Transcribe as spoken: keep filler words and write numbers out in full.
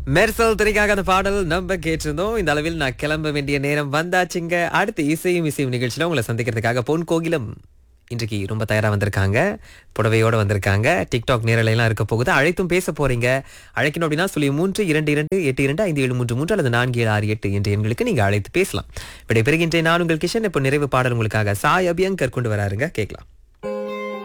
மெர்சல் திரைக்காக அந்த பாடல் நம்ம கேட்டிருந்தோம். இந்த அளவில் நான் கிளம்ப வேண்டிய நேரம் வந்தாச்சுங்க. அடுத்து இசையும் இசையும் நிகழ்ச்சியில உங்களை சந்திக்கிறதுக்காக பொன் கோகிலம் இன்றைக்கு ரொம்ப தயாரா வந்திருக்காங்க. புடவையோட வந்திருக்காங்க. டிக்டாக் நேரலையெல்லாம் இருக்க போகுது. அழைத்தும் பேச போறீங்க. அழைக்கணும் அப்படின்னா சொல்லி மூன்று இரண்டு இரண்டு எட்டு இரண்டு ஐந்து ஏழு மூன்று மூன்று அல்லது நான்கு ஏழு ஆறு எட்டு என்ற எண்களுக்கு நீங்க அழைத்து பேசலாம். விடைபெறுகின்றேன் நான் உங்கள் கிஷன். இப்போ நிறைவு பாடல் உங்களுக்காக சாய் அபியங்கர் கொண்டு வராருங்க, கேட்கலாம்.